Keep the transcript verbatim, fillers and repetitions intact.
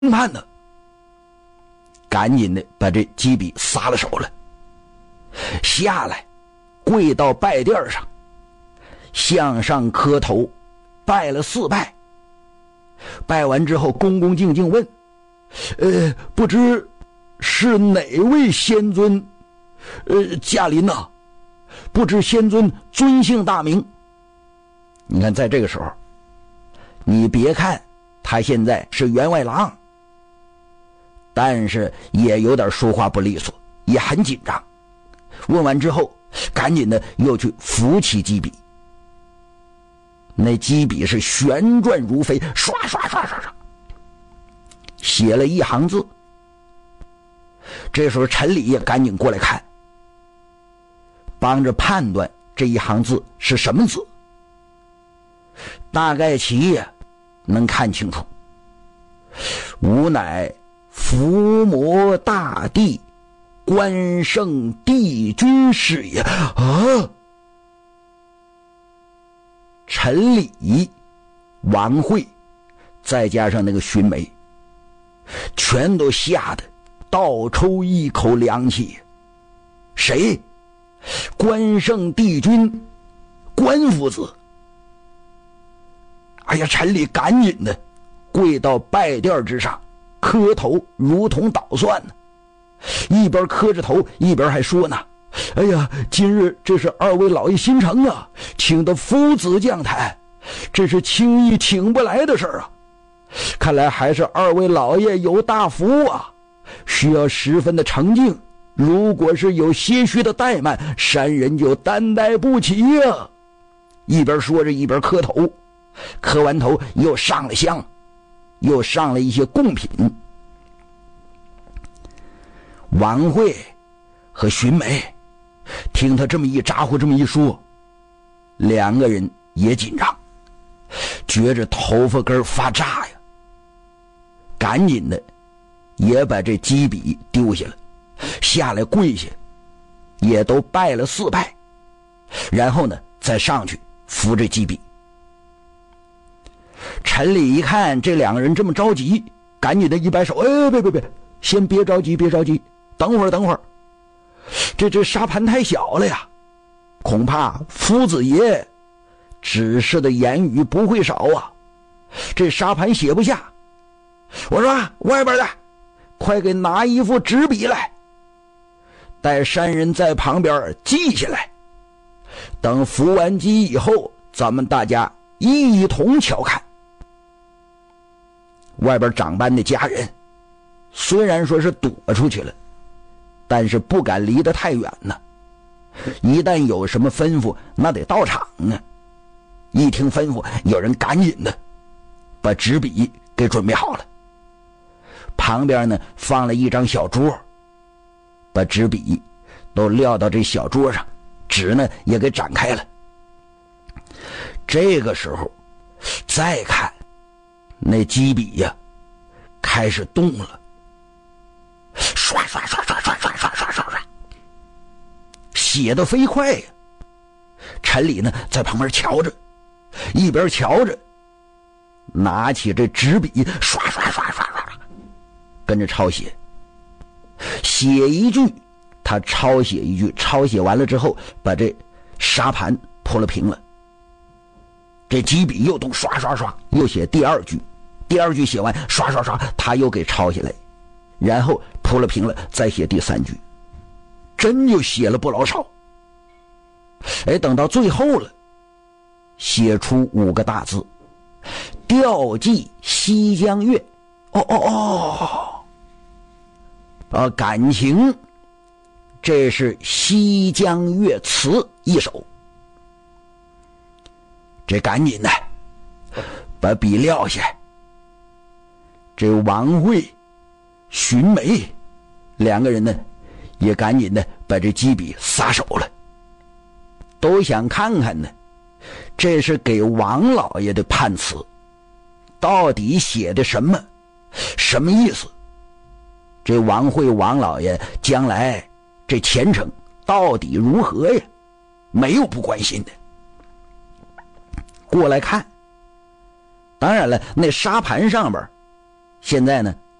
判呢，赶紧的把这几笔撒了手了，下来跪到拜垫上，向上磕头，拜了四拜。拜完之后恭恭敬敬问，呃，不知是哪位仙尊呃驾临呐？不知仙尊尊姓大名？你看在这个时候，你别看他现在是员外郎，但是也有点说话不利索，也很紧张。问完之后赶紧的又去扶起几笔，那几笔是旋转如飞，刷刷刷刷刷写了一行字。这时候陈理也赶紧过来看，帮着判断这一行字是什么字。大概其呀能看清楚，吾乃伏魔大帝关圣帝君是也啊！陈理、王慧再加上那个荀梅，全都吓得倒抽一口凉气。谁？关圣帝君，关夫子。哎呀，陈理赶紧的跪到拜垫之上，磕头如同捣蒜呢，一边磕着头一边还说呢，哎呀，今日这是二位老爷心诚啊，请的夫子降坛，这是轻易请不来的事啊，看来还是二位老爷有大福啊，需要十分的诚敬，如果是有些许的怠慢，山人就担待不起呀、啊。一边说着一边磕头，磕完头又上了香，又上了一些贡品。王慧和荀梅听他这么一咋呼这么一说，两个人也紧张，觉着头发根发炸呀，赶紧的也把这几笔丢下了，下来跪下，也都拜了四拜，然后呢再上去扶这几笔。陈理一看这两个人这么着急，赶紧的一摆手，哎，别别别，先别着急别着急，等会儿等会儿，这这沙盘太小了呀，恐怕夫子爷指示的言语不会少啊，这沙盘写不下。我说外边的快给拿一副纸笔来，带山人在旁边记下来，等扶完机以后咱们大家一同瞧看。外边长班的家人虽然说是躲出去了，但是不敢离得太远呢，一旦有什么吩咐那得到场啊。一听吩咐，有人赶紧的把纸笔给准备好了，旁边呢放了一张小桌，把纸笔都撂到这小桌上，纸呢也给展开了。这个时候再看那几笔呀开始动了，刷刷刷刷刷刷刷刷刷刷，写得飞快呀。陈理呢在旁边瞧着，一边瞧着拿起这纸笔刷刷刷刷刷跟着抄写，写一句他抄写一句，抄写完了之后把这沙盘铺了平了，这几笔又动，刷刷刷又写第二句，第二句写完刷刷刷他又给抄下来，然后铺了平了再写第三句，真就写了不老少。哎，等到最后了，写出五个大字，吊祭西江月。哦哦哦，啊，感情这是西江月词一首。这赶紧的把笔撂下，这王慧、荀梅两个人呢也赶紧的把这几笔撒手了，都想看看呢这是给王老爷的判词到底写的什么，什么意思，这王慧王老爷将来这前程到底如何呀，没有不关心的。过来看，当然了，那沙盘上边现在呢